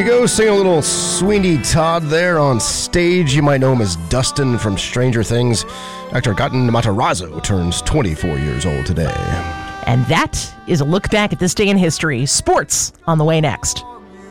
you go, sing a little Sweeney Todd there on stage. You might know him as Dustin from Stranger Things. Actor Cotton Matarazzo turns 24 years old today. And that is a look back at this day in history. Sports on the way next.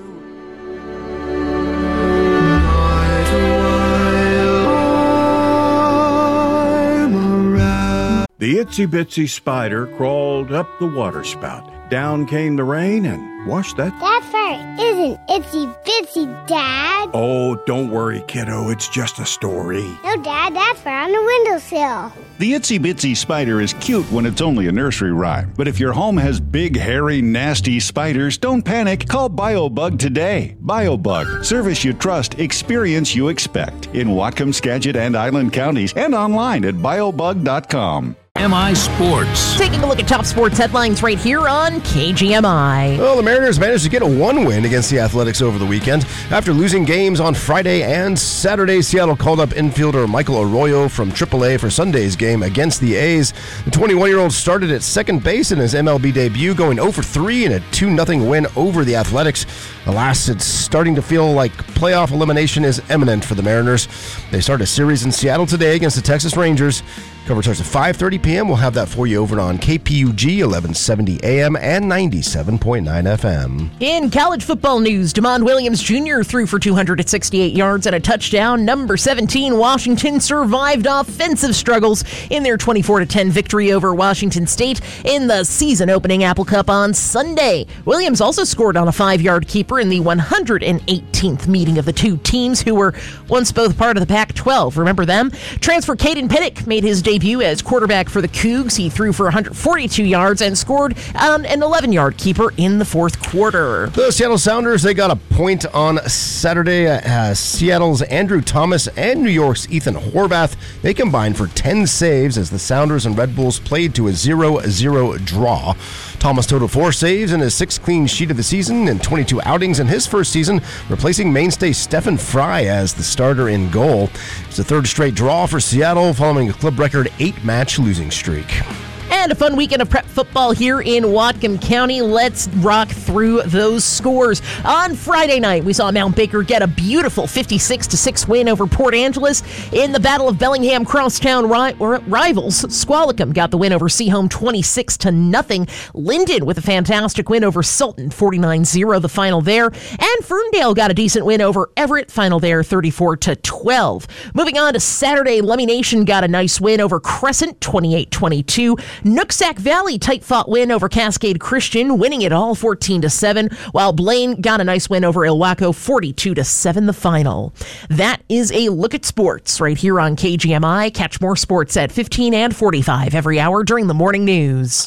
The itsy bitsy spider crawled up the water spout. Down came the rain and washed that. That fire isn't itsy bitsy, Dad. Oh, don't worry, kiddo. It's just a story. No, Dad, that's fire on the windowsill. The itsy bitsy spider is cute when it's only a nursery rhyme. But if your home has big, hairy, nasty spiders, don't panic. Call BioBug today. BioBug. Service you trust, experience you expect. In Whatcom, Skagit, and Island counties, and online at biobug.com. MI Sports. Taking a look at top sports headlines right here on KGMI. Well, the Mariners managed to get a 1 win against the Athletics over the weekend. After losing games on Friday and Saturday, Seattle called up infielder Michael Arroyo from AAA for Sunday's game against the A's. The 21-year-old started at second base in his MLB debut, going 0-for-3 in a 2-0 win over the Athletics. Alas, it's starting to feel like playoff elimination is imminent for the Mariners. They start a series in Seattle today against the Texas Rangers. Coverage starts at 5:30 p.m. We'll have that for you over on KPUG 1170 AM and 97.9 FM. In college football news, Damon Williams Jr. threw for 268 yards and a touchdown. Number 17, Washington survived offensive struggles in their 24-10 victory over Washington State in the season-opening Apple Cup on Sunday. Williams also scored on a 5-yard keeper in the 118th meeting of the two teams who were once both part of the Pac-12. Remember them? Transfer Caden Pinnock made his debut as quarterback for the Cougs. He threw for 142 yards and scored on an 11-yard keeper in the fourth quarter. The Seattle Sounders, they got a point on Saturday. Seattle's Andrew Thomas and New York's Ethan Horvath, they combined for 10 saves as the Sounders and Red Bulls played to a 0-0 draw. Thomas totaled 4 saves in his 6th clean sheet of the season and 22 outings in his first season, replacing mainstay Stephen Fry as the starter in goal. It's the 3rd straight draw for Seattle following a club record 8-match losing streak. And a fun weekend of prep football here in Whatcom County. Let's rock through those scores. On Friday night, we saw Mount Baker get a beautiful 56-6 win over Port Angeles. In the Battle of Bellingham Crosstown rivals, Squalicum got the win over Seaholm 26-0. Linden with a fantastic win over Sultan 49-0, the final there. And Ferndale got a decent win over Everett, final there 34-12. Moving on to Saturday, Lummi Nation got a nice win over Crescent 28-22. Nooksack Valley tight-fought win over Cascade Christian, winning it all 14-7, while Blaine got a nice win over Ilwaco 42-7, the final. That is a look at sports right here on KGMI. Catch more sports at 15 and 45 every hour during the morning news.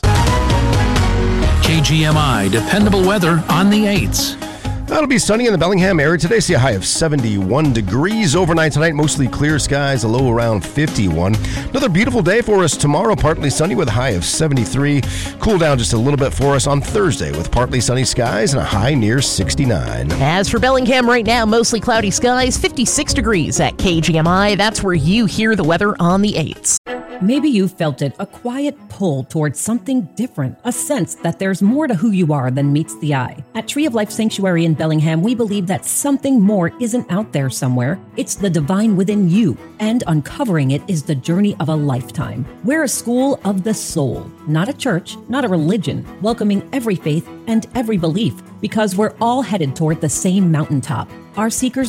KGMI dependable weather on the 8s. It'll be sunny in the Bellingham area today. See a high of 71 degrees. Overnight tonight, mostly clear skies, a low around 51. Another beautiful day for us tomorrow. Partly sunny with a high of 73. Cool down just a little bit for us on Thursday with partly sunny skies and a high near 69. As for Bellingham right now, mostly cloudy skies, 56 degrees at KGMI. That's where you hear the weather on the 8s. Maybe you felt it, a quiet pull towards something different, a sense that there's more to who you are than meets the eye. At Tree of Life Sanctuary in Bellingham, we believe that something more isn't out there somewhere. It's the divine within you, and uncovering it is the journey of a lifetime. We're a school of the soul, not a church, not a religion, welcoming every faith and every belief, because we're all headed toward the same mountaintop. Our seekers